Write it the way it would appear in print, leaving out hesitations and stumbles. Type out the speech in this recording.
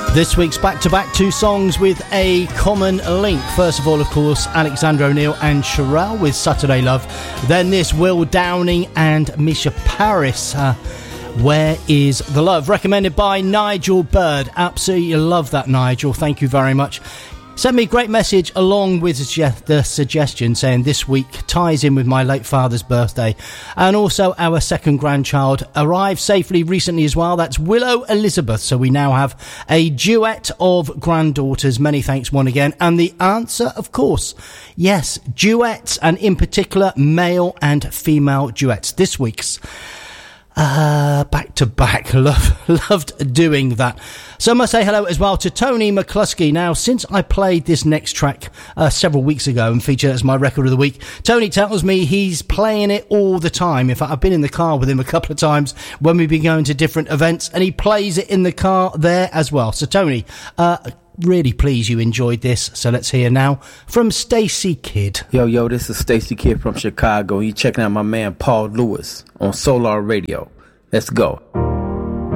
This week's back-to-back two songs with a common link. First of all, of course, Alexander O'Neal and Cherrelle with Saturday Love. Then this Will Downing and Misha Paris, Where Is the Love? Recommended by Nigel Bird. Absolutely love that, Nigel. Thank you very much. Sent me a great message along with the suggestion saying this week ties in with my late father's birthday, and also our second grandchild arrived safely recently as well. That's Willow Elizabeth. So we now have a duet of granddaughters. Many thanks once again. And the answer, of course, yes, duets, and in particular male and female duets. This week's back to back. Loved doing that. So I must say hello as well to Tony McCluskey. Now, since I played this next track several weeks ago and featured as my record of the week, Tony tells me he's playing it all the time. In fact, I've been in the car with him a couple of times when we've been going to different events, and he plays it in the car there as well. So Tony, really pleased you enjoyed this. So let's hear now from Stacey Kidd. Yo, this is Stacey Kidd from Chicago. You checking out my man Paul Lewis on Solar Radio. Let's go.